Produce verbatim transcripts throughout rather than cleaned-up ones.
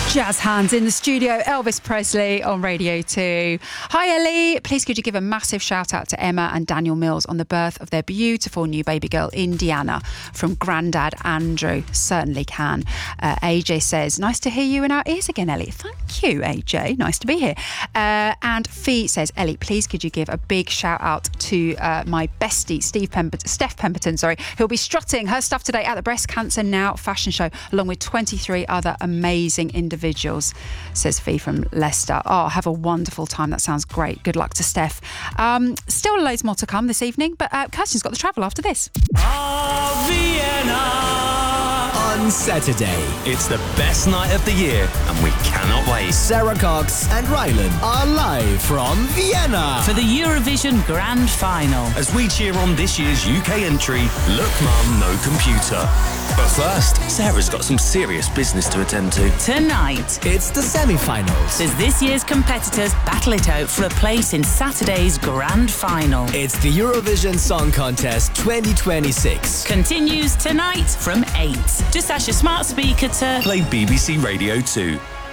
Jazz hands in the studio, Elvis Presley on Radio two. Hi Ellie, please could you give a massive shout out to Emma and Daniel Mills on the birth of their beautiful new baby girl Indiana from Grandad Andrew. Certainly can. Uh, A J says, nice to hear you in our ears again, Ellie. Thank you, A J. Nice to be here. Uh, and Fee says, Ellie, please could you give a big shout out to uh, my bestie, Steve Pemberton, Steph Pemberton, sorry, who'll be strutting her stuff today at the Breast Cancer Now fashion show, along with twenty-three other amazing individuals. individuals, says Fee from Leicester. Oh, have a wonderful time. That sounds great. Good luck to Steph. Um, still loads more to come this evening, but uh, Kirsten's got the travel after this. Oh, Vienna! On Saturday, It's the best night of the year, and we cannot wait. Sarah Cox and Rylan are live from Vienna for the Eurovision Grand Final. As we cheer on this year's U K entry, Look Mum, No Computer. But first, Sarah's got some serious business to attend to. Tonight, It's the semi-finals. as this year's competitors battle it out for a place in Saturday's Grand Final. It's the Eurovision Song Contest twenty twenty-six. Continues tonight from eight. Just ask your smart speaker to Play B B C Radio two.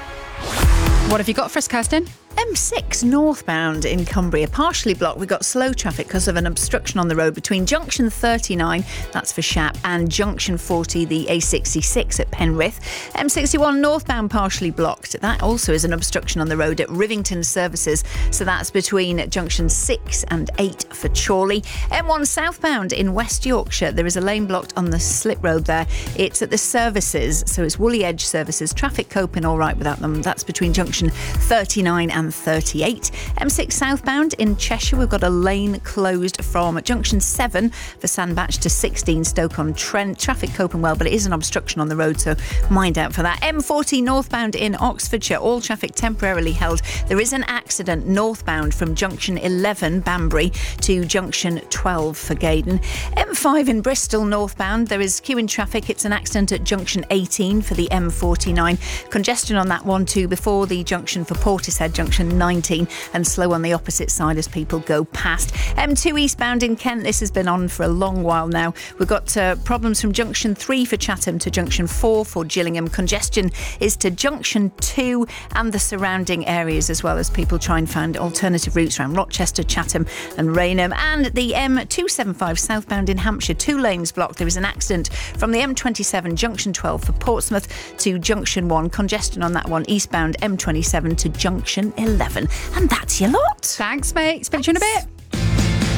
What have you got for us, Kirsten? M six northbound in Cumbria, partially blocked. We've got slow traffic because of an obstruction on the road between junction thirty-nine, that's for Shap, and junction forty, the A sixty-six at Penrith. M sixty-one northbound partially blocked. That also is an obstruction on the road at Rivington Services, so that's between junction six and eight for Chorley. M one southbound in West Yorkshire, there is a lane blocked on the slip road there. It's at the Services, so it's Woolly Edge Services. Traffic coping all right without them. That's between junction thirty-nine and thirty-eight. M six southbound in Cheshire, we've got a lane closed from junction seven for Sandbach to sixteen Stoke-on-Trent. Traffic coping well, but it is an obstruction on the road, so mind out for that. M forty northbound in Oxfordshire, all traffic temporarily held. There is an accident northbound from junction eleven Banbury to junction twelve for Gaydon. M five in Bristol northbound, there is queuing traffic. It's an accident at junction eighteen for the M forty-nine. Congestion on that one too before the junction for Portishead, junction nineteen, and slow on the opposite side as people go past. M two eastbound in Kent, this has been on for a long while now. We've got uh, problems from junction three for Chatham to junction four for Gillingham. Congestion is to junction two and the surrounding areas, as well as people try and find alternative routes around Rochester, Chatham and Rainham. And the M two seventy-five southbound in Hampshire, two lanes blocked. There is an accident from the M twenty-seven junction twelve for Portsmouth to junction one. Congestion on that one eastbound M twenty-seven to junction eleven. And that's your lot. Thanks, mate. Speak to you in a bit.